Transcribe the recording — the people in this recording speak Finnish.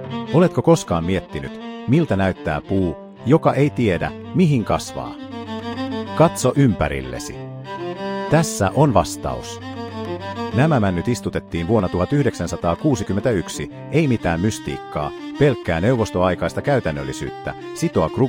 Oletko koskaan miettinyt, miltä näyttää puu, joka ei tiedä, mihin kasvaa? Katso ympärillesi. Tässä on vastaus. Nämä männyt istutettiin vuonna 1961, ei mitään mystiikkaa, pelkkää neuvostoaikaista käytännöllisyyttä, sitoa